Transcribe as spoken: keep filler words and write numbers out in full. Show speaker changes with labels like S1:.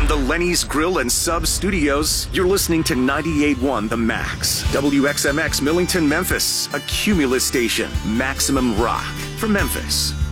S1: From the Lenny's Grill and Sub Studios, you're listening to ninety-eight point one The Max. W X M X Millington, Memphis, a Cumulus station. Maximum rock for Memphis.